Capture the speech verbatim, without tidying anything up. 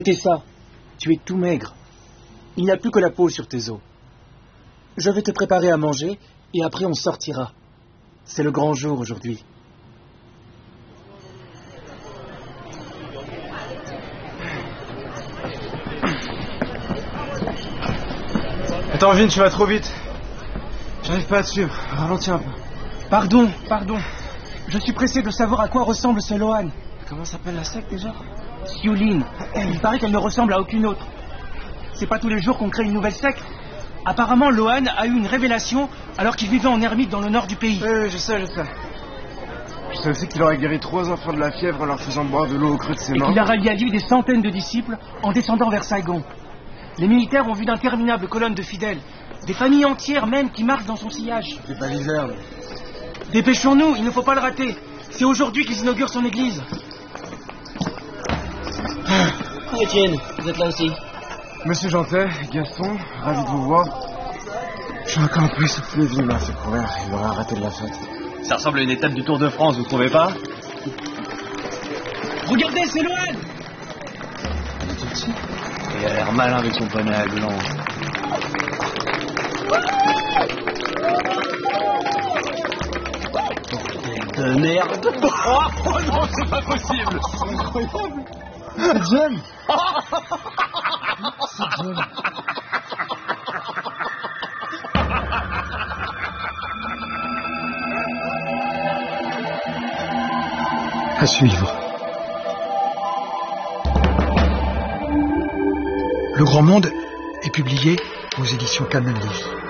C'était ça. Tu es tout maigre. Il n'y a plus que la peau sur tes os. Je vais te préparer à manger et après on sortira. C'est le grand jour aujourd'hui. Attends, Vin, tu vas trop vite. J'arrive pas à te suivre. Ralentis un peu. Pardon, pardon. Je suis pressé de savoir à quoi ressemble ce Lohan. Comment s'appelle la secte déjà? Siouline. Il paraît qu'elle ne ressemble à aucune autre. C'est pas tous les jours qu'on crée une nouvelle secte. Apparemment, Lohan a eu une révélation alors qu'il vivait en ermite dans le nord du pays. Oui, oui, je sais, je sais. Je sais aussi qu'il aurait guéri trois enfants de la fièvre en leur faisant boire de l'eau au creux de ses mains. Et qu'il a rallié à lui des centaines de disciples en descendant vers Saigon. Les militaires ont vu d'interminables colonnes de fidèles. Des familles entières même qui marchent dans son sillage. Des balivernes. Dépêchons-nous, il ne faut pas le rater. C'est aujourd'hui qu'ils inaugurent son église. Étienne, vous êtes là aussi. Monsieur Jantet, Gaston, ravi de vous voir. Je suis encore un peu essoufflé, Vin m'a fait courir, il m'aurait arrêté de la fête. Ça ressemble à une étape du Tour de France, vous trouvez pas? Regardez, c'est Lohan! Il a l'air malin avec son poney à gland. De merde! Oh, oh non, c'est pas possible! Incroyable! C'est John! C'est John! À suivre. Le Grand Monde est publié aux éditions Canal Livre.